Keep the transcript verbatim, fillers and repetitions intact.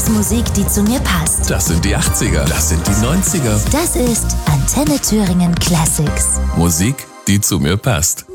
Musik, die zu mir passt. Das sind die achtziger, das sind die neunziger. Das ist Antenne Thüringen Classics. Musik, die zu mir passt.